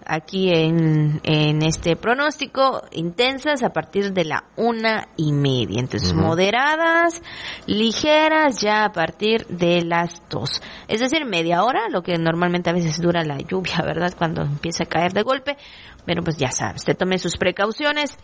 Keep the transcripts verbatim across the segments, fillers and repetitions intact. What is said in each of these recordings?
aquí en, en este pronóstico, intensas a partir de la una y media. Entonces, uh-huh. moderadas, ligeras ya a partir de las dos. Es decir, media hora, lo que normalmente a veces dura la lluvia, ¿verdad? Cuando empieza a caer de golpe. Pero pues ya sabes, te tome sus precauciones.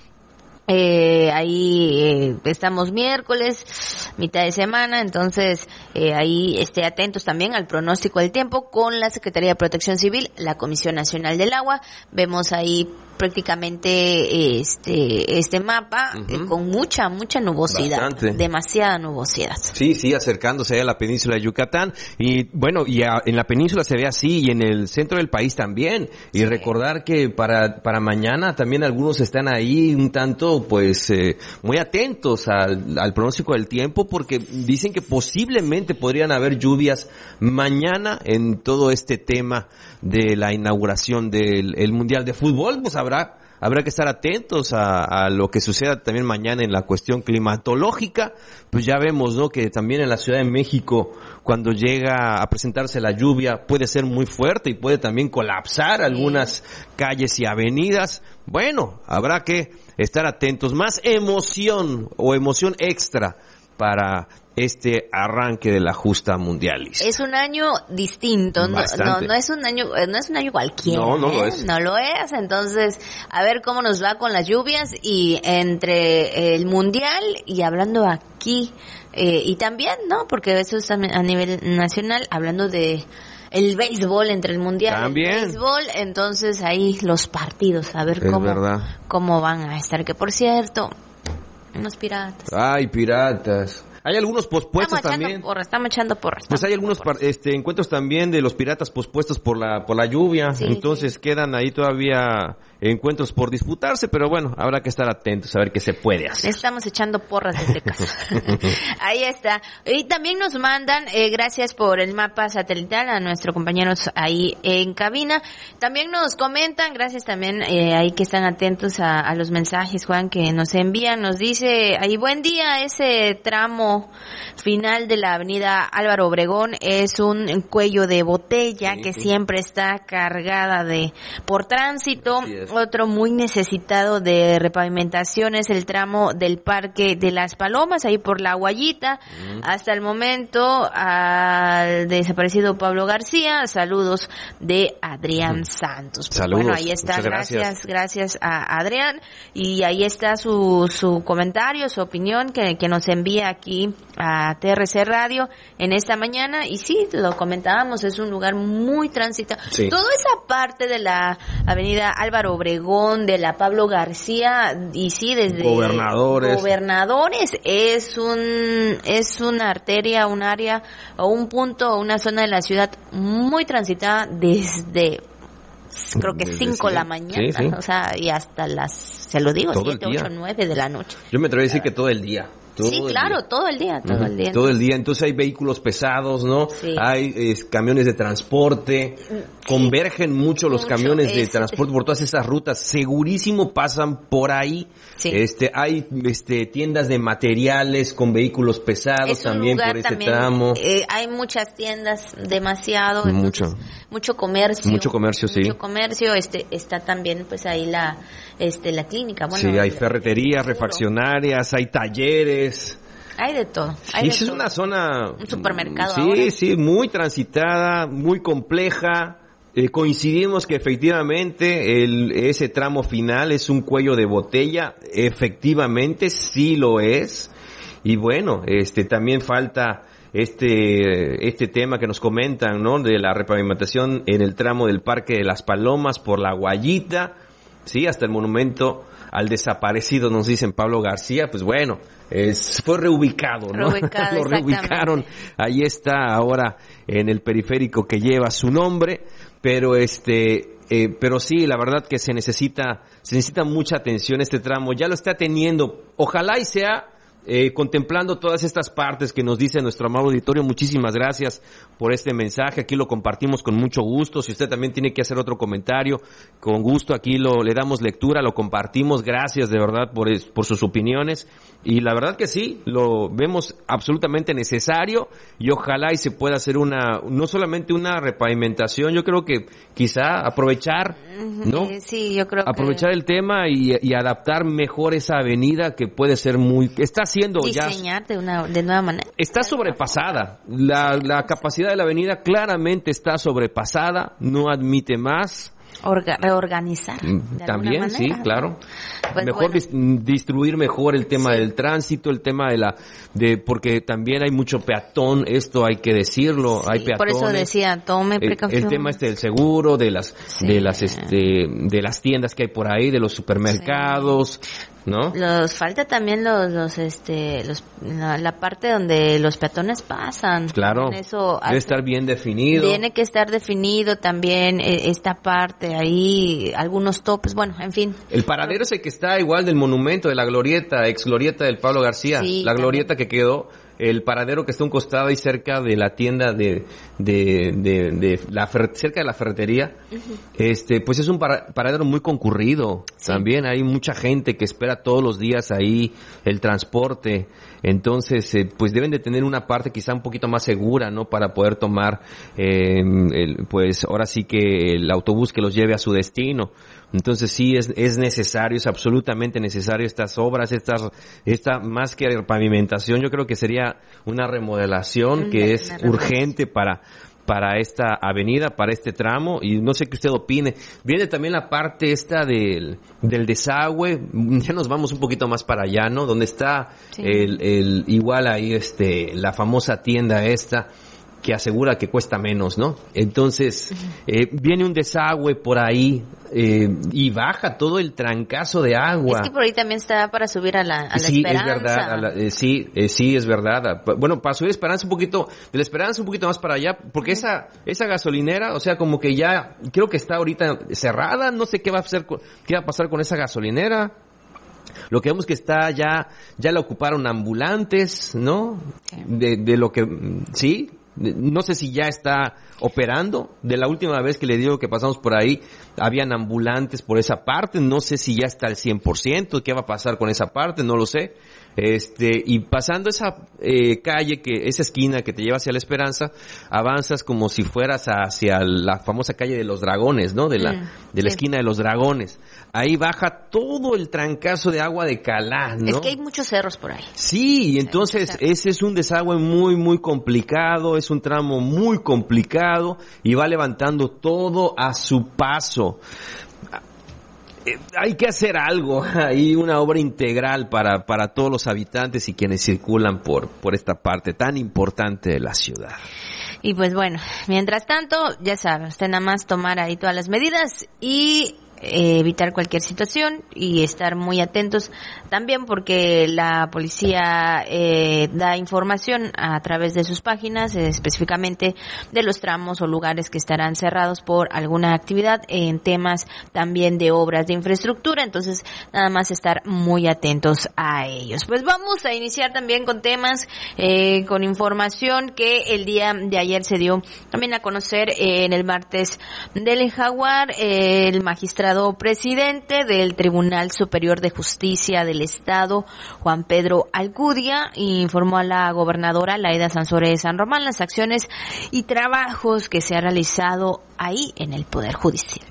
Eh, ahí eh, estamos miércoles, mitad de semana, entonces eh, ahí esté atentos también al pronóstico del tiempo con la Secretaría de Protección Civil, la Comisión Nacional del Agua. Vemos ahí prácticamente este este mapa uh-huh. eh, con mucha mucha nubosidad, Bastante. demasiada nubosidad. Sí, sí, acercándose a la península de Yucatán y bueno, y a, en la península se ve así y en el centro del país también. Y sí. recordar que para para mañana también algunos están ahí un tanto pues eh, muy atentos al, al pronóstico del tiempo porque dicen que posiblemente podrían haber lluvias mañana en todo este tema de la inauguración del el Mundial de Fútbol. Pues habrá habrá que estar atentos a, a lo que suceda también mañana en la cuestión climatológica. Pues ya vemos, ¿no?, que también en la Ciudad de México, cuando llega a presentarse la lluvia, puede ser muy fuerte y puede también colapsar algunas calles y avenidas. Bueno, habrá que estar atentos. Más emoción o emoción extra para este arranque de la justa mundialis. Es un año distinto, no, no, no es un año, no es un año cualquiera. No, no ¿eh? lo es. No lo es, entonces, a ver cómo nos va con las lluvias y entre el mundial y hablando aquí, eh, y también, ¿no? Porque eso es a nivel nacional, hablando de el béisbol entre el mundial También. y el béisbol, entonces ahí los partidos, a ver es cómo, verdad. cómo van a estar, que por cierto, unos piratas. Ay, piratas. Hay algunos pospuestos estamos también. Echando porras, estamos echando porras. Pues hay algunos par- este encuentros también de los piratas pospuestos por la por la lluvia, sí, entonces sí. quedan ahí todavía encuentros por disputarse, pero bueno, habrá que estar atentos a ver qué se puede hacer. Estamos echando porras desde casa. Ahí está. Y también nos mandan, eh, gracias por el mapa satelital a nuestros compañeros ahí en cabina. También nos comentan, gracias también eh, ahí que están atentos a, a los mensajes, Juan, que nos envían. Nos dice, ahí buen día, ese tramo final de la avenida Álvaro Obregón es un cuello de botella sí, que sí. siempre está cargada de por tránsito. Otro muy necesitado de repavimentación es el tramo del Parque de las Palomas, ahí por La Guayita. Mm. Hasta el momento, al desaparecido Pablo García, saludos de Adrián mm. Santos. Pues saludos. Bueno, ahí está, gracias, gracias, gracias a Adrián. Y ahí está su, su comentario, su opinión que, que nos envía aquí a T R C Radio en esta mañana. Y sí, lo comentábamos, es un lugar muy transitado. Sí. Toda esa parte de la avenida Álvaro Obregón, de la Pablo García, y sí, desde Gobernadores. Gobernadores, es un, es una arteria, un área, o un punto, una zona de la ciudad muy transitada desde, creo que cinco de la mañana, sí, sí. o sea, y hasta las, se lo digo, siete, ocho, nueve de la noche. Yo me atrevo a decir que todo el día. Todo sí, claro, día. todo el día, todo uh-huh. el día. Todo el día, entonces hay vehículos pesados, ¿no? Sí. Hay eh, camiones de transporte, sí. convergen mucho los mucho, camiones de este. transporte por todas esas rutas, segurísimo pasan por ahí. Sí. Este, hay este tiendas de materiales con vehículos pesados también por ese también, tramo. Eh, hay muchas tiendas, demasiado. Mucho. Entonces, mucho comercio. Mucho comercio, mucho sí. Mucho comercio, este, está también pues ahí la, este, la clínica. Bueno, sí, hay ferreterías, refaccionarias, hay talleres. Hay de todo. Hay sí, de es todo. Una zona... Un supermercado Sí, ahora. sí, muy transitada, muy compleja. Eh, coincidimos que efectivamente el, ese tramo final es un cuello de botella. Efectivamente, sí lo es. Y bueno, este también falta este este tema que nos comentan, ¿no? De la repavimentación en el tramo del Parque de las Palomas por La Guayita. Sí, hasta el monumento al desaparecido, nos dicen Pablo García, pues bueno, es, fue reubicado, ¿no? Reubicado, lo reubicaron, ahí está ahora en el periférico que lleva su nombre, pero este, eh, pero sí, la verdad que se necesita, se necesita mucha atención este tramo, ya lo está teniendo, ojalá y sea eh, contemplando todas estas partes que nos dice nuestro amado auditorio, muchísimas gracias por este mensaje, aquí lo compartimos con mucho gusto. Si usted también tiene que hacer otro comentario, con gusto aquí lo le damos lectura, lo compartimos. Gracias de verdad por, por sus opiniones, y la verdad que sí, lo vemos absolutamente necesario, y ojalá y se pueda hacer una, no solamente una repavimentación, yo creo que quizá aprovechar, ¿no? Sí, yo creo aprovechar que... el tema y, y adaptar mejor esa avenida que puede ser muy, está siendo ya, diseñar de una de nueva manera. Está sobrepasada, la, la capacidad de la avenida claramente está sobrepasada, no admite más. Orga, reorganizar. También, sí, claro. Pues mejor bueno. dis, distribuir mejor el tema sí. del tránsito, el tema de la, de, porque también hay mucho peatón, esto hay que decirlo, Sí, hay peatones. por eso decía, tome precaución. El, el tema este del seguro, de las, Sí. de las, este, de las tiendas que hay por ahí, de los supermercados. Sí. ¿No? Los falta también los los este los la, la parte donde los peatones pasan. Claro. Eso debe estar bien definido. Tiene que estar definido también eh, esta parte ahí, algunos topes, bueno, en fin. El paradero es el que está igual del monumento de la glorieta, ex glorieta del Pablo García, Sí, la también. glorieta que quedó, el paradero que está a un costado ahí cerca de la tienda de de de, de la fer, cerca de la ferretería. Uh-huh. Este, pues es un para, paradero muy concurrido. Sí. También hay mucha gente que espera todos los días ahí el transporte. Entonces, eh, pues deben de tener una parte quizá un poquito más segura, ¿no? Para poder tomar, eh, el, pues ahora sí que el autobús que los lleve a su destino. Entonces sí es es necesario, es absolutamente necesario estas obras, estas esta más que pavimentación, yo creo que sería una remodelación que es urgente para para esta avenida, para este tramo, y no sé qué usted opine. Viene también la parte esta del del desagüe, ya nos vamos un poquito más para allá, ¿no? Donde está sí. el el igual ahí este la famosa tienda esta que asegura que cuesta menos, ¿no? Entonces, uh-huh. eh, viene un desagüe por ahí eh, y baja todo el trancazo de agua. Es que por ahí también está para subir a la, a la sí, Esperanza. Es verdad, a la, eh, sí, eh, sí, es verdad. Bueno, para subir Esperanza un poquito, de la Esperanza un poquito más para allá, porque uh-huh. esa esa gasolinera, o sea, como que ya, creo que está ahorita cerrada, no sé qué va a hacer, qué va a pasar con esa gasolinera. Lo que vemos que está ya, ya la ocuparon ambulantes, ¿no? Sí. De, de lo que, sí. No sé si ya está operando. De la última vez que le digo que pasamos por ahí, habían ambulantes por esa parte. No sé si ya está al cien por ciento. ¿Qué va a pasar con esa parte? No lo sé. Este, y pasando esa eh, calle, que esa esquina que te lleva hacia la Esperanza, avanzas como si fueras hacia la famosa calle de los Dragones, ¿no? De la, mm, de la sí. esquina de los Dragones. Ahí baja todo el trancazo de agua de Calá, ¿no? Es que hay muchos cerros por ahí. Sí, y entonces ese es un desagüe muy, muy complicado, es un tramo muy complicado y va levantando todo a su paso. Eh, hay que hacer algo, hay una obra integral para para todos los habitantes y quienes circulan por por esta parte tan importante de la ciudad. Y pues bueno, mientras tanto, ya saben, usted nada más tomar ahí todas las medidas y eh, evitar cualquier situación y estar muy atentos también porque la policía eh, da información a través de sus páginas, eh, específicamente de los tramos o lugares que estarán cerrados por alguna actividad en temas también de obras de infraestructura, entonces nada más estar muy atentos a ellos. Pues vamos a iniciar también con temas, eh, con información que el día de ayer se dio también a conocer eh, en el martes del Jaguar, eh, el magistrado presidente del Tribunal Superior de Justicia del Estado, Juan Pedro Alcudia, informó a la gobernadora Laida Sansores San Román las acciones y trabajos que se han realizado ahí en el Poder Judicial.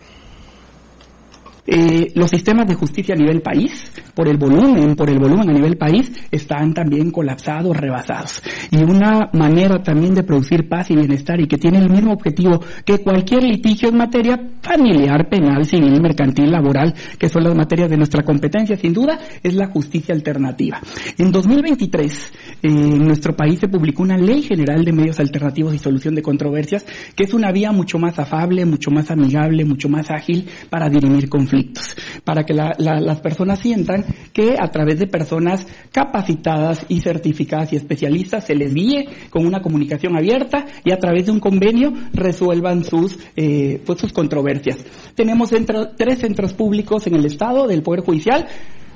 Eh, los sistemas de justicia a nivel país, por el volumen, por el volumen a nivel país, están también colapsados, rebasados. Y una manera también de producir paz y bienestar y que tiene el mismo objetivo que cualquier litigio en materia familiar, penal, civil, mercantil, laboral, que son las materias de nuestra competencia, sin duda, es la justicia alternativa. En dos mil veintitrés, eh, en nuestro país se publicó una Ley General de Medios Alternativos y Solución de Controversias, que es una vía mucho más afable, mucho más amigable, mucho más ágil para dirimir conflictos. Para que la, la, las personas sientan que a través de personas capacitadas y certificadas y especialistas se les guíe con una comunicación abierta y a través de un convenio resuelvan sus eh, pues sus controversias. Tenemos centro, tres centros públicos en el Estado del Poder Judicial.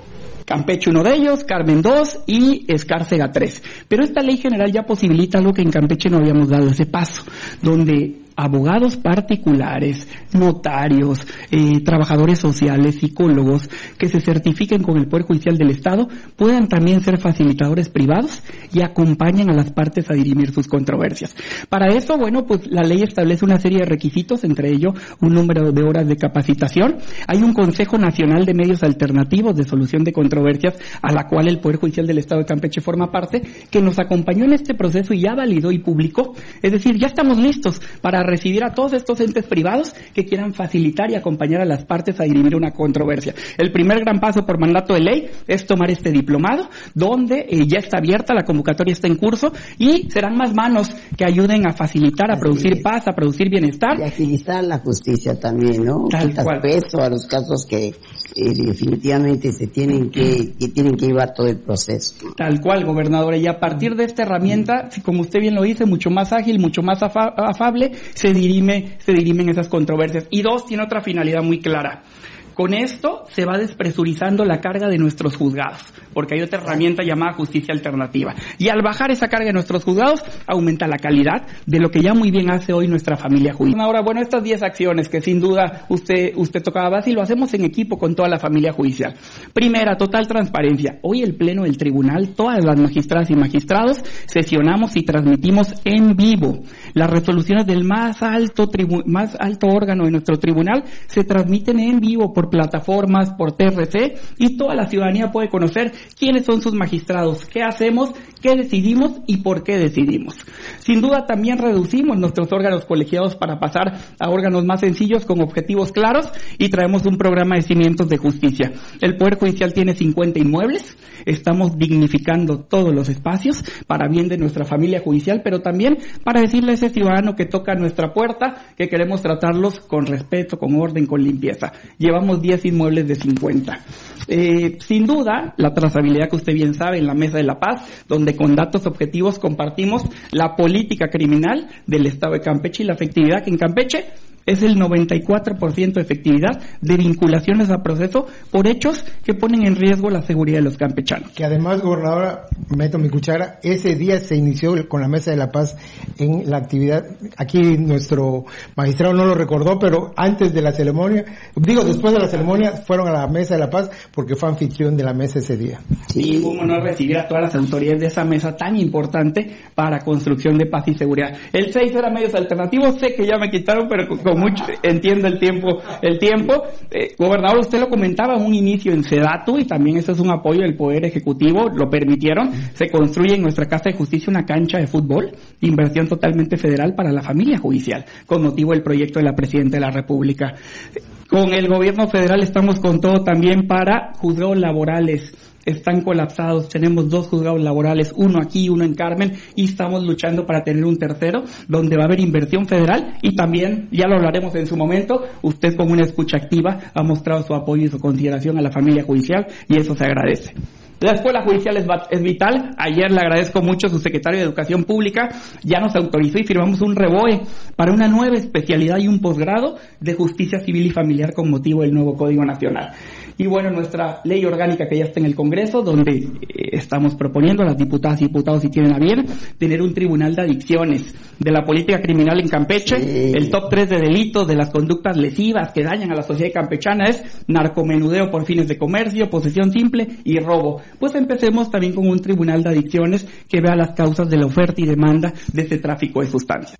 Campeche uno de ellos, Carmen dos y Escárcega tres. Pero esta ley general ya posibilita algo que en Campeche no habíamos dado ese paso, donde abogados particulares, notarios, eh, trabajadores sociales, psicólogos que se certifiquen con el Poder Judicial del Estado puedan también ser facilitadores privados y acompañen a las partes a dirimir sus controversias. Para eso, bueno, pues la ley establece una serie de requisitos, entre ellos un número de horas de capacitación. Hay un Consejo Nacional de Medios Alternativos de Solución de Controversias, a la cual el Poder Judicial del Estado de Campeche forma parte, que nos acompañó en este proceso y ya validó y publicó. Es decir, ya estamos listos para recibir a todos estos entes privados que quieran facilitar y acompañar a las partes a dirimir una controversia. El primer gran paso por mandato de ley es tomar este diplomado, donde eh, ya está abierta, la convocatoria está en curso, y serán más manos que ayuden a facilitar, a Así producir es. paz, a producir bienestar. Y agilizar la justicia también, ¿no? Tal Quitas cual. peso a los casos que eh, definitivamente se tienen que, que tienen que llevar todo el proceso. Tal cual, gobernadora, y a partir de esta herramienta, como usted bien lo dice, mucho más ágil, mucho más afa- afable, se dirime, se dirimen esas controversias. Y dos, tiene otra finalidad muy clara. Con esto se va despresurizando la carga de nuestros juzgados, porque hay otra herramienta llamada justicia alternativa. Y al bajar esa carga de nuestros juzgados, aumenta la calidad de lo que ya muy bien hace hoy nuestra familia judicial. Ahora, bueno, estas diez acciones que sin duda usted usted tocaba base, y lo hacemos en equipo con toda la familia judicial. Primera, total transparencia. Hoy el Pleno del Tribunal, todas las magistradas y magistrados, sesionamos y transmitimos en vivo. Las resoluciones del más alto tribu- más alto órgano de nuestro tribunal se transmiten en vivo por plataformas, por T R C, y toda la ciudadanía puede conocer quiénes son sus magistrados, qué hacemos, qué decidimos y por qué decidimos. Sin duda también reducimos nuestros órganos colegiados para pasar a órganos más sencillos con objetivos claros, y traemos un programa de cimientos de justicia. El Poder Judicial tiene cincuenta inmuebles, estamos dignificando todos los espacios para bien de nuestra familia judicial, pero también para decirle a ese ciudadano que toca nuestra puerta que queremos tratarlos con respeto, con orden, con limpieza. Llevamos diez inmuebles de cincuenta. Eh, sin duda, la trazabilidad que usted bien sabe en la Mesa de la Paz, donde con datos objetivos compartimos la política criminal del Estado de Campeche y la efectividad que en Campeche es el noventa y cuatro por ciento de efectividad de vinculaciones a proceso por hechos que ponen en riesgo la seguridad de los campechanos. Que además, gobernadora, meto mi cuchara, ese día se inició con la Mesa de la Paz en la actividad. Aquí nuestro magistrado no lo recordó, pero antes de la ceremonia, digo después de la ceremonia, fueron a la Mesa de la Paz porque fue anfitrión de la mesa ese día. Sí, fue un honor recibir a todas las autoridades de esa mesa tan importante para construcción de paz y seguridad. El seis era medios alternativos, sé que ya me quitaron, pero con, con mucho, entiendo el tiempo, el tiempo. Eh, gobernador, usted lo comentaba, un inicio en Sedatu, y también eso es un apoyo del Poder Ejecutivo, lo permitieron. Se construye en nuestra Casa de Justicia una cancha de fútbol, inversión totalmente federal para la familia judicial, con motivo del proyecto de la Presidenta de la República. Con el gobierno federal estamos con todo también para juzgados laborales. Están colapsados, tenemos dos juzgados laborales, uno aquí y uno en Carmen, y estamos luchando para tener un tercero, donde va a haber inversión federal, y también, ya lo hablaremos en su momento, usted como una escucha activa ha mostrado su apoyo y su consideración a la familia judicial, y eso se agradece. La escuela judicial es, es vital. Ayer le agradezco mucho a su secretario de Educación Pública, ya nos autorizó y firmamos un REBOE para una nueva especialidad y un posgrado de Justicia Civil y Familiar con motivo del nuevo Código Nacional. Y bueno, nuestra ley orgánica que ya está en el Congreso, donde eh, estamos proponiendo a las diputadas y diputados, si tienen a bien, tener un tribunal de adicciones de la política criminal en Campeche. Sí. El top tres de delitos de las conductas lesivas que dañan a la sociedad campechana es narcomenudeo por fines de comercio, posesión simple y robo. Pues empecemos también con un tribunal de adicciones que vea las causas de la oferta y demanda de este tráfico de sustancias.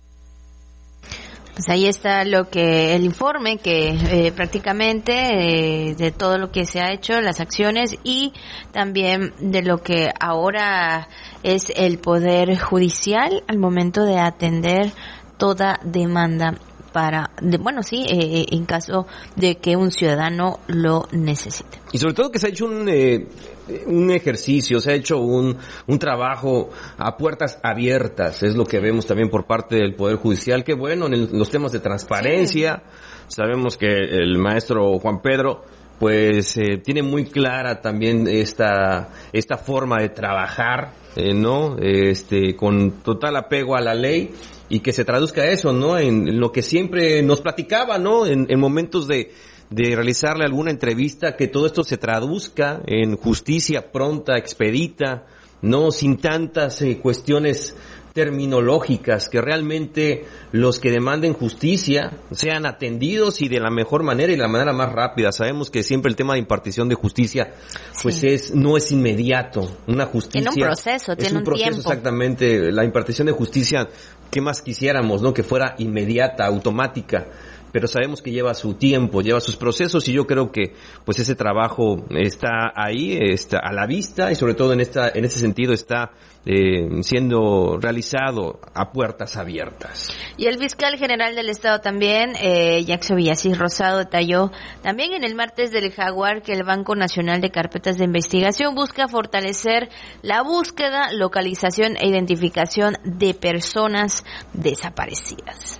Pues ahí está lo que el informe que eh, prácticamente eh, de todo lo que se ha hecho, las acciones, y también de lo que ahora es el Poder Judicial al momento de atender toda demanda para, de, bueno, sí, eh, en caso de que un ciudadano lo necesite. Y sobre todo que se ha hecho un eh, un ejercicio, se ha hecho un un trabajo a puertas abiertas, es lo que vemos también por parte del Poder Judicial. Que bueno, en, el, en los temas de transparencia, sí. Sabemos que el maestro Juan Pedro pues eh, tiene muy clara también esta esta forma de trabajar, eh, ¿no? Este, con total apego a la ley, y que se traduzca eso, ¿no? En, en lo que siempre nos platicaba, ¿no? En, en momentos de de realizarle alguna entrevista, que todo esto se traduzca en justicia pronta, expedita, no sin tantas eh, cuestiones terminológicas, que realmente los que demanden justicia sean atendidos y de la mejor manera y de la manera más rápida. Sabemos que siempre el tema de impartición de justicia pues sí. es no es inmediato. Una justicia tiene un proceso, tiene un, un proceso tiempo. Exactamente. La impartición de justicia, ¿qué más quisiéramos, no? Que fuera inmediata, automática. Pero sabemos que lleva su tiempo, lleva sus procesos, y yo creo que pues ese trabajo está ahí, está a la vista, y sobre todo en esta en ese sentido está eh, siendo realizado a puertas abiertas. Y el fiscal general del estado también, eh, Jackson Villasís Rosado, detalló también en el martes del Jaguar que el Banco Nacional de Carpetas de Investigación busca fortalecer la búsqueda, localización e identificación de personas desaparecidas.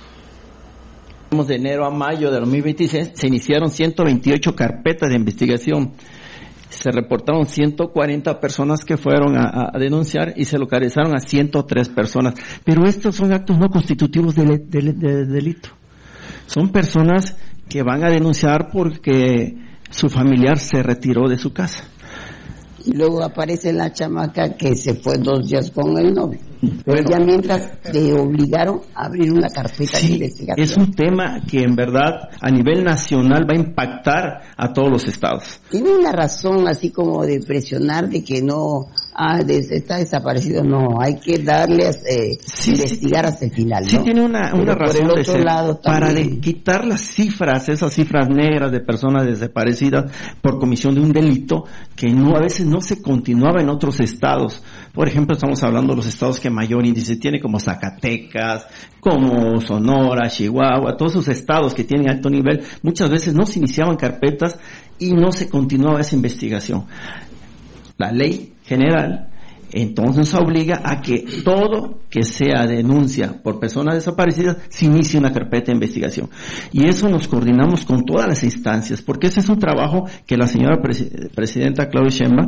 De enero a mayo de dos mil veintiséis se iniciaron ciento veintiocho carpetas de investigación. Se reportaron ciento cuarenta personas que fueron a, a denunciar y se localizaron a ciento tres personas. Pero estos son actos no constitutivos de, de, de, de delito. Son personas que van a denunciar porque su familiar se retiró de su casa. Y luego aparece la chamaca que se fue dos días con el novio. Pero bueno, ya mientras te obligaron a abrir una carpeta sí, de investigación. Es un tema que en verdad a nivel nacional va a impactar a todos los estados. Tiene una razón así como de presionar de que no, ah, está desaparecido, no, hay que darle, eh, sí, investigar hasta el final, ¿no? Sí tiene una, una razón por el de otro ser, lado para de quitar las cifras, esas cifras negras de personas desaparecidas por comisión de un delito que no a veces no se continuaba en otros estados. Por ejemplo, estamos hablando de los estados que mayor índice tiene, como Zacatecas, como Sonora, Chihuahua, todos esos estados que tienen alto nivel, muchas veces no se iniciaban carpetas y no se continuaba esa investigación. La ley general entonces obliga a que todo que sea denuncia por personas desaparecidas se inicie una carpeta de investigación. Y eso nos coordinamos con todas las instancias, porque ese es un trabajo que la señora pres- presidenta Claudia Sheinbaum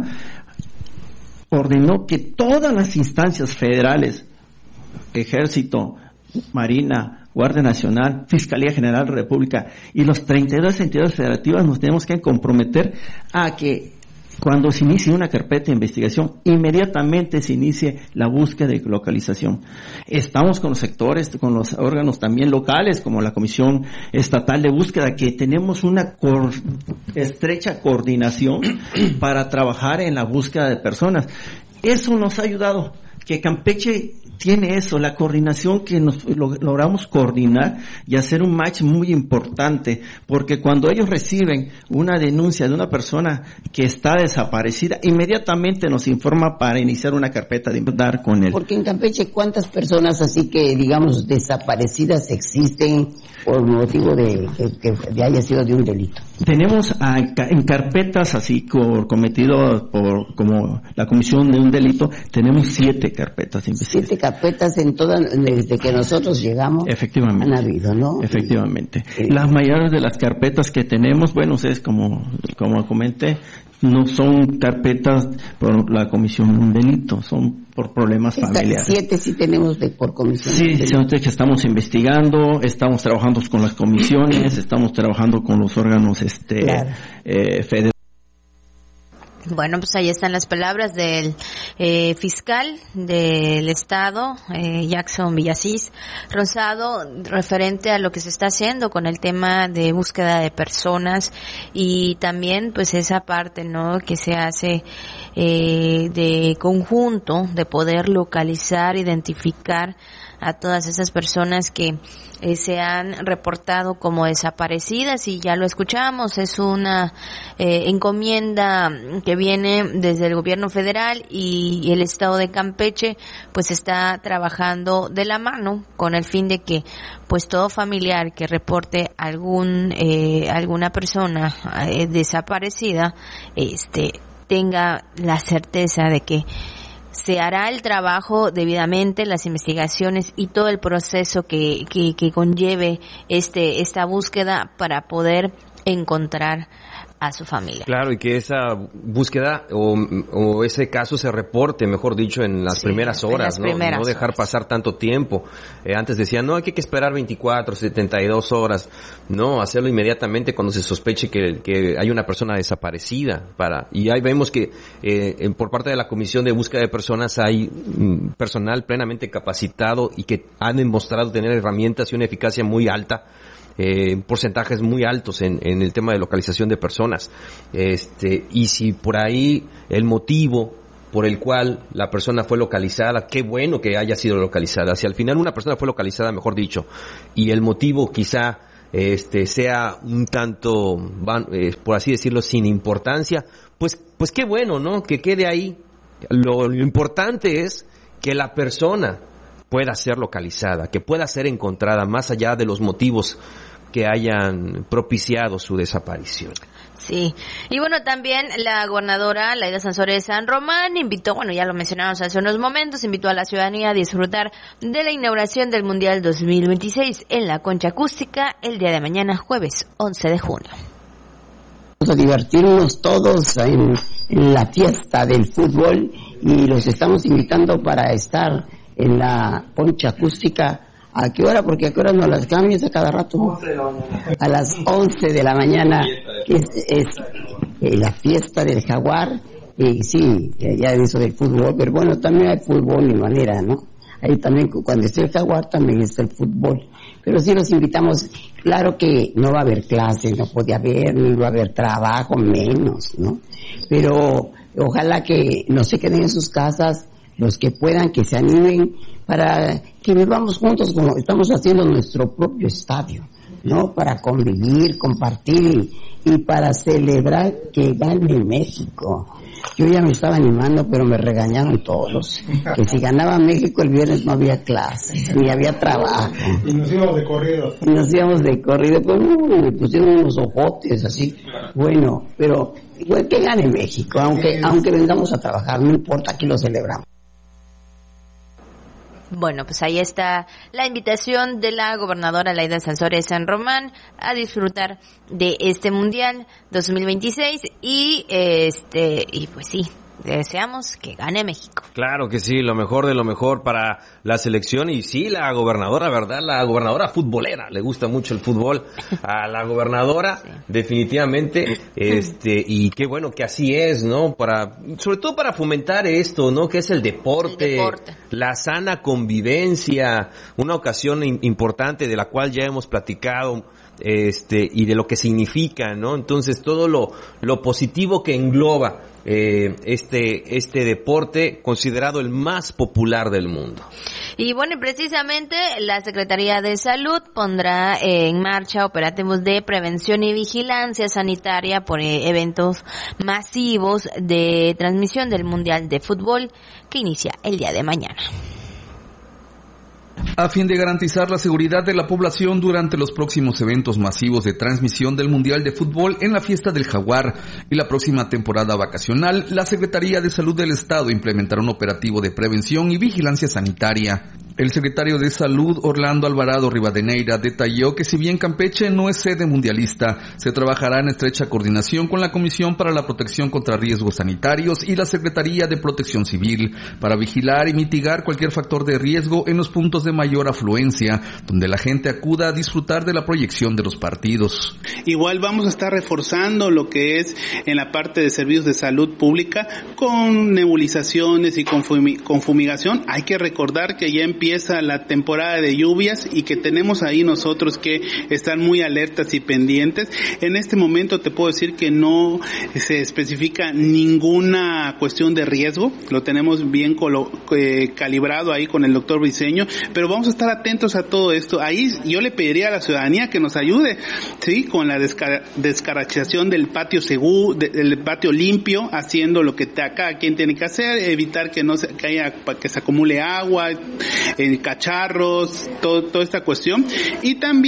ordenó que todas las instancias federales, Ejército, Marina, Guardia Nacional, Fiscalía General de la República y las treinta y dos entidades federativas nos tenemos que comprometer a que cuando se inicie una carpeta de investigación, inmediatamente se inicie la búsqueda de localización. Estamos con los sectores, con los órganos también locales, como la Comisión Estatal de Búsqueda, que tenemos una cor- estrecha coordinación para trabajar en la búsqueda de personas. Eso nos ha ayudado, que Campeche tiene eso, la coordinación, que nos log- logramos coordinar y hacer un match muy importante, porque cuando ellos reciben una denuncia de una persona que está desaparecida, inmediatamente nos informa para iniciar una carpeta de dar con él. Porque en Campeche, ¿cuántas personas así que, digamos, desaparecidas existen por motivo de que, que haya sido de un delito? Tenemos a, en carpetas así por cometido por como la comisión de un delito, tenemos siete carpetas de investigación. Siete carpetas en todas, desde que nosotros llegamos. Efectivamente. Han habido, ¿no? Efectivamente. Sí. Las mayores de las carpetas que tenemos, bueno, ustedes como, como comenté, no son carpetas por la comisión de un delito, son por problemas Esta, familiares. Siete sí tenemos de por comisión. Sí, de sí, que estamos investigando, estamos trabajando con las comisiones, estamos trabajando con los órganos este claro. eh, federales. Bueno, pues ahí están las palabras del eh, fiscal del estado, eh, Jackson Villasís Rosado, referente a lo que se está haciendo con el tema de búsqueda de personas y también pues esa parte, ¿no?, que se hace eh, de conjunto, de poder localizar, identificar a todas esas personas que eh, se han reportado como desaparecidas, y ya lo escuchamos, es una eh, encomienda que viene desde el gobierno federal, y el estado de Campeche pues está trabajando de la mano con el fin de que pues todo familiar que reporte algún eh, alguna persona eh, desaparecida este tenga la certeza de que se hará el trabajo debidamente, las investigaciones y todo el proceso que, que, que conlleve este esta búsqueda para poder encontrar a su familia. Claro, y que esa búsqueda o, o ese caso se reporte, mejor dicho, en las sí, primeras horas, las ¿no? Primeras no dejar horas. pasar tanto tiempo. Eh, antes decían, no, hay que esperar veinticuatro, setenta y dos horas. No, hacerlo inmediatamente cuando se sospeche que, que hay una persona desaparecida. para Y ahí vemos que eh, por parte de la Comisión de Búsqueda de Personas hay mm, personal plenamente capacitado y que han demostrado tener herramientas y una eficacia muy alta. Eh, porcentajes muy altos en, en el tema de localización de personas. Este, y si por ahí el motivo por el cual la persona fue localizada, qué bueno que haya sido localizada. Si al final una persona fue localizada, mejor dicho, y el motivo quizá este sea un tanto, eh, por así decirlo, sin importancia, pues, pues qué bueno, ¿no? Que quede ahí. Lo, lo importante es que la persona pueda ser localizada, que pueda ser encontrada, más allá de los motivos que hayan propiciado su desaparición. Sí, y bueno, también la gobernadora Laida Sansores San Román invitó, bueno, ya lo mencionamos hace unos momentos, invitó a la ciudadanía a disfrutar de la inauguración del Mundial dos mil veintiséis en la Concha Acústica el día de mañana, jueves once de junio. Vamos a divertirnos todos en, en la fiesta del fútbol y los estamos invitando para estar en la Concha Acústica. ¿A qué hora? Porque a qué hora no las cambias a cada rato. A las once de la mañana, que es, es eh, la fiesta del Jaguar. Y sí, ya eso del fútbol, pero bueno, también hay fútbol y manera, ¿no? Ahí también, cuando esté el Jaguar, también está el fútbol. Pero sí los invitamos. Claro que no va a haber clases, no puede haber, ni va a haber trabajo, menos, ¿no? Pero ojalá que no se queden en sus casas, los que puedan, que se animen para que vivamos juntos como estamos haciendo nuestro propio estadio, ¿no? Para convivir, compartir y, y para celebrar que gane México. Yo ya me estaba animando, pero me regañaron todos. Que si ganaba México el viernes no había clases, ni había trabajo. Y nos íbamos de corrido. Y nos íbamos de corrido, pues uh, me pusieron unos ojotes así. Bueno, pero igual que gane México, aunque, aunque vengamos a trabajar, no importa, aquí lo celebramos. Bueno, pues ahí está la invitación de la gobernadora Laida Sansores San Román a disfrutar de este Mundial dos mil veintiséis y este y pues sí, deseamos que gane México. Claro que sí, lo mejor de lo mejor para la selección y sí, la gobernadora, ¿verdad? La gobernadora futbolera, le gusta mucho el fútbol a la gobernadora, sí. Definitivamente, este, y qué bueno que así es, ¿no? Para, sobre todo para fomentar esto, ¿no? Que es el deporte, el deporte. La sana convivencia, una ocasión importante de la cual ya hemos platicado, este, y de lo que significa, ¿no? Entonces, todo lo, lo positivo que engloba Eh, este este deporte considerado el más popular del mundo. Y bueno, precisamente la Secretaría de Salud pondrá en marcha operativos de prevención y vigilancia sanitaria por eh, eventos masivos de transmisión del Mundial de Fútbol que inicia el día de mañana. A fin de garantizar la seguridad de la población durante los próximos eventos masivos de transmisión del Mundial de Fútbol en la fiesta del Jaguar y la próxima temporada vacacional, la Secretaría de Salud del Estado implementará un operativo de prevención y vigilancia sanitaria. El secretario de Salud, Orlando Alvarado Rivadeneira, detalló que si bien Campeche no es sede mundialista, se trabajará en estrecha coordinación con la Comisión para la Protección contra Riesgos Sanitarios y la Secretaría de Protección Civil para vigilar y mitigar cualquier factor de riesgo en los puntos de mayor afluencia, donde la gente acuda a disfrutar de la proyección de los partidos. Igual vamos a estar reforzando lo que es en la parte de servicios de salud pública con nebulizaciones y con, fumi- con fumigación. Hay que recordar que ya empieza Empieza la temporada de lluvias y que tenemos ahí nosotros que estar muy alertas y pendientes. En este momento te puedo decir que no se especifica ninguna cuestión de riesgo, lo tenemos bien colo- eh, calibrado ahí con el doctor Briceño, pero vamos a estar atentos a todo esto. Ahí yo le pediría a la ciudadanía que nos ayude, sí, con la descar- descarachación del patio seguro, de, del patio limpio, haciendo lo que cada quien tiene que hacer, evitar que no se, que haya, que se acumule agua en cacharros, todo, toda esta cuestión, y también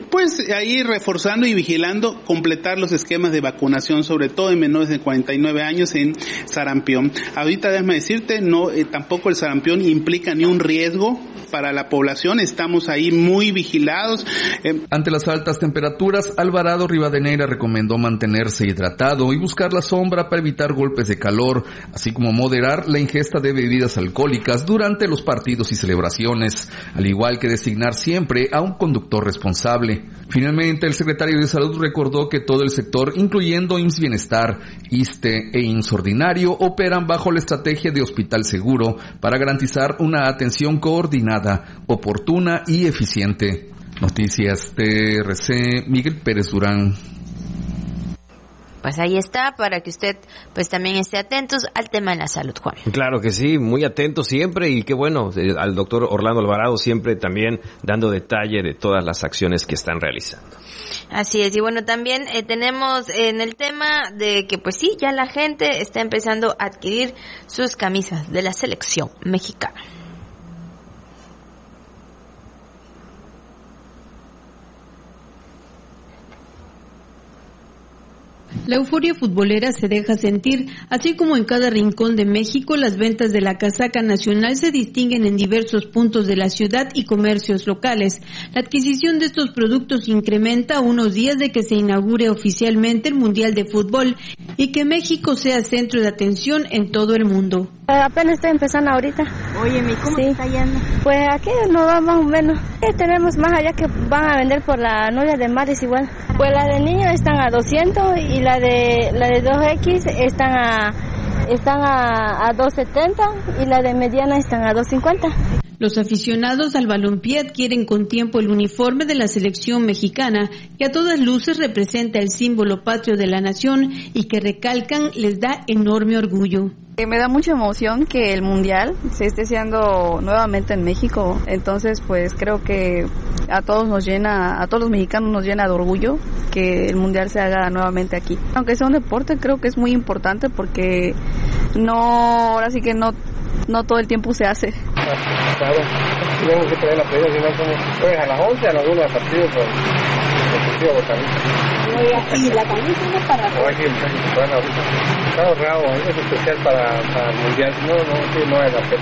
pues ahí reforzando y vigilando, completar los esquemas de vacunación, sobre todo en menores de cuarenta y nueve años en sarampión. Ahorita déjame decirte, no, eh, tampoco el sarampión implica ni un riesgo para la población, estamos ahí muy vigilados. Eh, Ante las altas temperaturas, Alvarado Rivadeneira recomendó mantenerse hidratado y buscar la sombra para evitar golpes de calor, así como moderar la ingesta de bebidas alcohólicas durante los partidos y celebraciones, al igual que designar siempre a un conductor responsable. Finalmente, el secretario de Salud recordó que todo el sector, incluyendo I M S S Bienestar, ISSSTE e I M S S Ordinario, operan bajo la estrategia de hospital seguro para garantizar una atención coordinada, oportuna y eficiente. Noticias T R C, Miguel Pérez Durán. Pues ahí está, para que usted pues también esté atentos al tema de la salud, Juan. Claro que sí, muy atentos siempre, y qué bueno, eh, al doctor Orlando Alvarado siempre también dando detalle de todas las acciones que están realizando. Así es, y bueno, también eh, tenemos en el tema de que pues sí, ya la gente está empezando a adquirir sus camisas de la selección mexicana. La euforia futbolera se deja sentir, así como en cada rincón de México, las ventas de la casaca nacional se distinguen en diversos puntos de la ciudad y comercios locales. La adquisición de estos productos incrementa a unos días de que se inaugure oficialmente el Mundial de Fútbol y que México sea centro de atención en todo el mundo. Apenas estoy empezando ahorita. Oye, ¿cómo sí. está yendo? Pues aquí no va más o menos. Eh, tenemos más allá que van a vender por la novia de Mares igual. Pues las de niños están a doscientos y la de la de dos equis están a están a, a dos setenta y la de mediana están a dos cincuenta. Los aficionados al balompié adquieren con tiempo el uniforme de la selección mexicana, que a todas luces representa el símbolo patrio de la nación y que recalcan les da enorme orgullo. Me da mucha emoción que el Mundial se esté haciendo nuevamente en México, entonces pues creo que a todos nos llena, a todos los mexicanos nos llena de orgullo que el Mundial se haga nuevamente aquí. Aunque sea un deporte, creo que es muy importante porque no, ahora sí que no, no todo el tiempo se hace. Claro, tenemos que traer la playera, si no como juegan a las once, a las una del partido con el partido botanista. ¿Y la camisa no es para no, aquí, bueno, ahorita está ahorrado, es especial para, para el mundial, no, no, sí, no es la pena.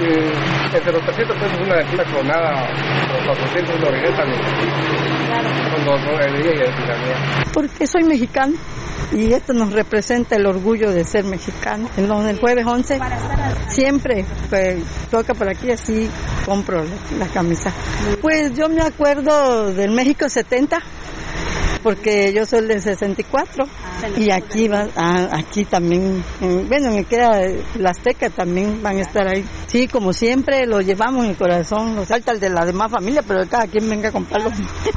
Y entre los trescientos pesos una, una clonada, los cuatrocientos una original también. Claro. Son dos, ¿no? El día y la mía. Porque soy mexicano y esto nos representa el orgullo de ser mexicano. En el jueves once siempre pues, toca por aquí, así compro la, la camisa. Pues yo me acuerdo del México setenta. Porque yo soy del sesenta y cuatro y aquí va, ah, aquí también, bueno, me queda la Azteca, también van a estar ahí. Sí, como siempre, lo llevamos en el corazón, nos falta el de la demás familia, pero cada quien venga a comprarlo.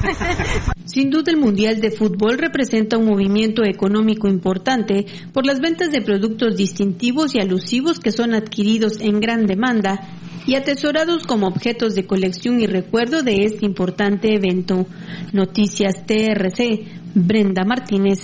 Sin duda el Mundial de Fútbol representa un movimiento económico importante por las ventas de productos distintivos y alusivos que son adquiridos en gran demanda y atesorados como objetos de colección y recuerdo de este importante evento. Noticias T R C, Brenda Martínez.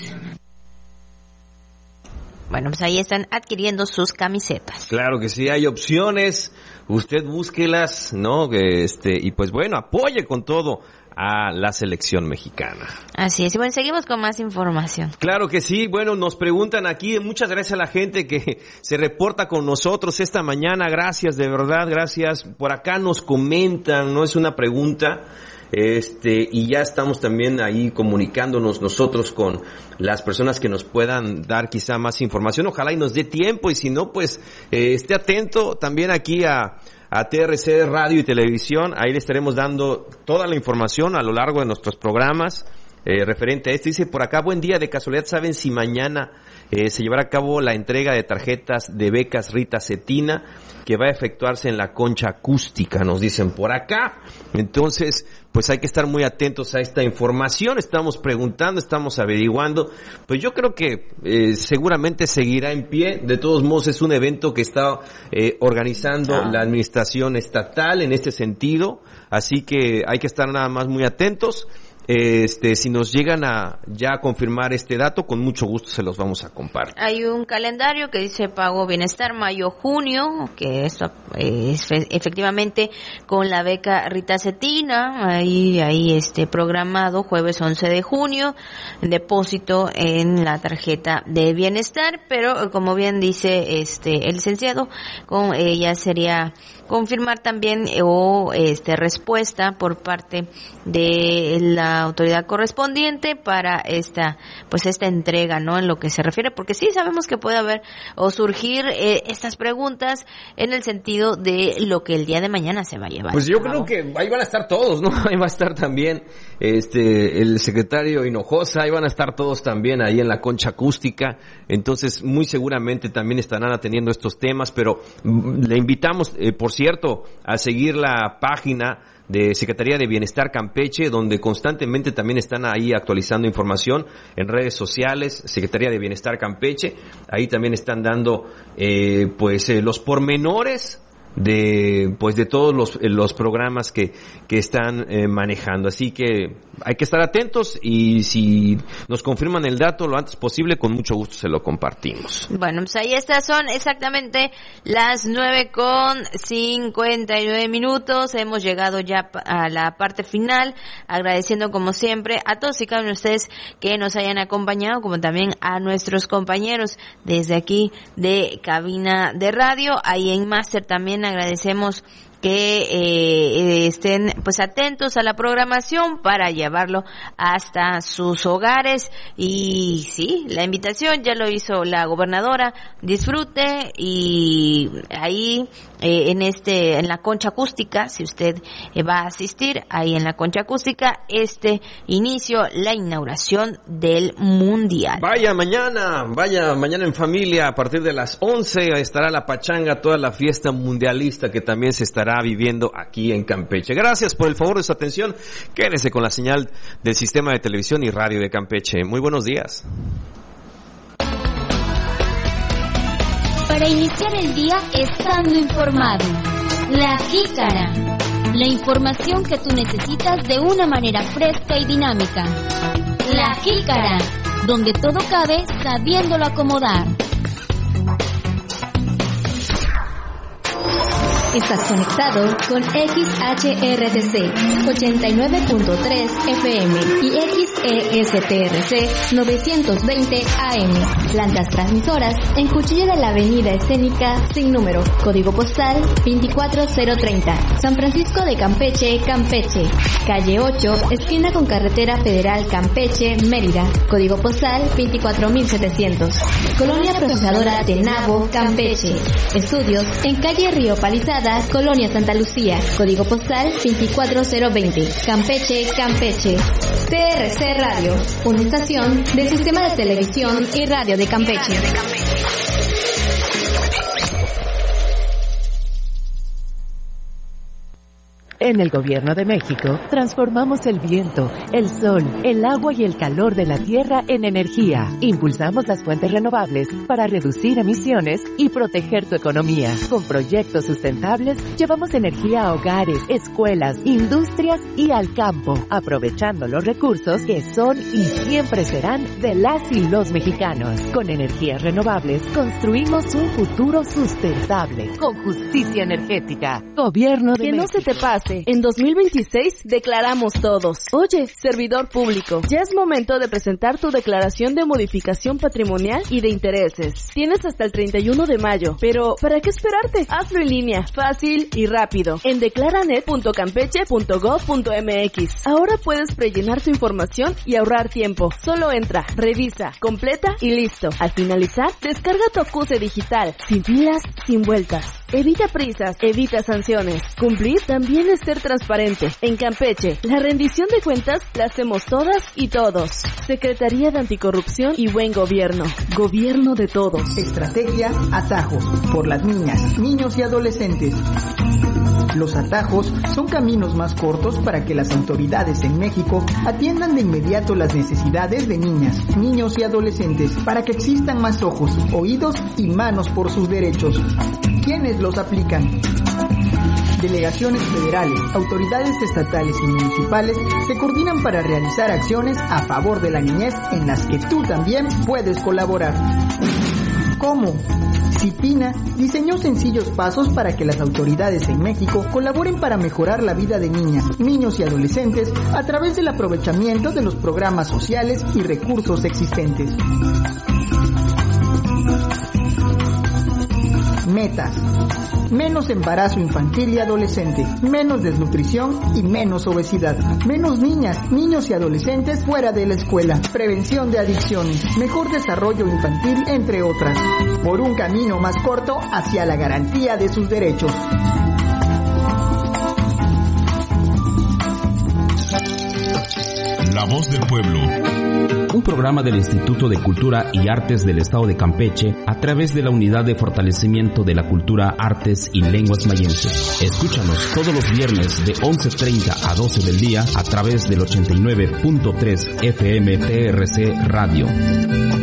Bueno, pues ahí están adquiriendo sus camisetas. Claro que sí, hay opciones, usted búsquelas, ¿no? Este, y pues bueno, apoye con todo a la selección mexicana. Así es, y bueno, seguimos con más información. Claro que sí, bueno, nos preguntan aquí, muchas gracias a la gente que se reporta con nosotros esta mañana, gracias, de verdad, gracias. Por acá nos comentan, no es una pregunta, este, y ya estamos también ahí comunicándonos nosotros con las personas que nos puedan dar quizá más información, ojalá y nos dé tiempo, y si no, pues, eh, esté atento también aquí a a T R C Radio y Televisión, ahí le estaremos dando toda la información a lo largo de nuestros programas eh, referente a esto. Dice por acá, buen día, de casualidad saben si mañana eh, se llevará a cabo la entrega de tarjetas de becas Rita Cetina, que va a efectuarse en la concha acústica, nos dicen por acá. Entonces, pues hay que estar muy atentos a esta información, estamos preguntando, estamos averiguando, pues yo creo que eh, seguramente seguirá en pie. De todos modos es un evento que está eh, organizando ah. la administración estatal en este sentido, así que hay que estar nada más muy atentos. este, si nos llegan a ya a confirmar este dato, con mucho gusto se los vamos a compartir. Hay un calendario que dice Pago Bienestar mayo-junio, que esto es efectivamente con la beca Rita Cetina, ahí, ahí este programado jueves once de junio, depósito en la tarjeta de bienestar, pero como bien dice este el licenciado, con eh, ya sería confirmar también eh, o este respuesta por parte de la autoridad correspondiente para esta pues esta entrega, ¿no? En lo que se refiere, porque sí sabemos que puede haber o surgir eh, estas preguntas en el sentido de lo que el día de mañana se va a llevar. Pues yo creo que ahí van a estar todos, ¿no? Ahí va a estar también este el secretario Hinojosa, ahí van a estar todos también ahí en la concha acústica, entonces muy seguramente también estarán atendiendo estos temas, pero le invitamos, eh, por cierto, a seguir la página de Secretaría de Bienestar Campeche, donde constantemente también están ahí actualizando información en redes sociales, Secretaría de Bienestar Campeche, ahí también están dando eh, pues eh, los pormenores de pues de todos los los programas que que están eh, manejando, así que hay que estar atentos y si nos confirman el dato lo antes posible, con mucho gusto se lo compartimos. Bueno, pues ahí estas son exactamente las nueve con cincuenta y nueve minutos, hemos llegado ya a la parte final, agradeciendo como siempre a todos y cada uno de ustedes que nos hayan acompañado, como también a nuestros compañeros desde aquí de Cabina de Radio, ahí en Máster también agradecemos que eh, estén pues atentos a la programación para llevarlo hasta sus hogares. Y sí, la invitación ya lo hizo la gobernadora, disfrute y ahí eh, en este en la concha acústica, si usted eh, va a asistir ahí en la concha acústica, este inicio, la inauguración del mundial. Vaya mañana, vaya mañana en familia a partir de las once estará la pachanga, toda la fiesta mundialista que también se estará viviendo aquí en Campeche. Gracias por el favor de su atención. Quédese con la señal del Sistema de Televisión y Radio de Campeche. Muy buenos días. Para iniciar el día estando informado. La Jícara. La información que tú necesitas de una manera fresca y dinámica. La Jícara, donde todo cabe sabiéndolo acomodar. Estás conectado con X H R T C ochenta y nueve punto tres F M y X E S T R C novecientos veinte A M. Plantas transmisoras en Cuchilla de la Avenida Escénica sin número. Código postal veinticuatro cero treinta. San Francisco de Campeche, Campeche. Calle ocho, esquina con Carretera Federal Campeche, Mérida. Código postal veinticuatro mil setecientos. Colonia Procesadora Tenabo, Campeche. Estudios en calle Río Palizada, Colonia Santa Lucía, código postal veinticuatro cero veinte, Campeche, Campeche. T R C Radio, una estación del Sistema de Televisión y Radio de Campeche. En el Gobierno de México, transformamos el viento, el sol, el agua y el calor de la tierra en energía. Impulsamos las fuentes renovables para reducir emisiones y proteger tu economía. Con proyectos sustentables, llevamos energía a hogares, escuelas, industrias y al campo, aprovechando los recursos que son y siempre serán de las y los mexicanos. Con energías renovables, construimos un futuro sustentable, con justicia energética. Gobierno de Que México. no se te pase. En dos mil veintiséis declaramos todos. Oye, servidor público, ya es momento de presentar tu declaración de modificación patrimonial y de intereses. Tienes hasta el treinta y uno de mayo, pero ¿para qué esperarte? Hazlo en línea, fácil y rápido, en declaranet punto campeche punto gob punto m x. Ahora puedes prellenar tu información y ahorrar tiempo. Solo entra, revisa, completa y listo. Al finalizar, descarga tu acuse digital, sin filas, sin vueltas. Evita prisas, evita sanciones. Cumplir también es ser transparente. En Campeche, la rendición de cuentas la hacemos todas y todos. Secretaría de Anticorrupción y Buen Gobierno. Gobierno de todos. Estrategia Atajos, por las niñas, niños y adolescentes. Los atajos son caminos más cortos para que las autoridades en México atiendan de inmediato las necesidades de niñas, niños y adolescentes, para que existan más ojos, oídos y manos por sus derechos. ¿Quiénes los aplican? Delegaciones federales, autoridades estatales y municipales se coordinan para realizar acciones a favor de la niñez en las que tú también puedes colaborar. ¿Cómo? CIPINA diseñó sencillos pasos para que las autoridades en México colaboren para mejorar la vida de niñas, niños y adolescentes a través del aprovechamiento de los programas sociales y recursos existentes. Metas. Menos embarazo infantil y adolescente, menos desnutrición y menos obesidad, menos niñas, niños y adolescentes fuera de la escuela, prevención de adicciones, mejor desarrollo infantil, entre otras, por un camino más corto hacia la garantía de sus derechos. La voz del pueblo. Un programa del Instituto de Cultura y Artes del Estado de Campeche a través de la Unidad de Fortalecimiento de la Cultura, Artes y Lenguas Mayenses. Escúchanos todos los viernes de once treinta a doce del día a través del ochenta y nueve punto tres F M T R C Radio.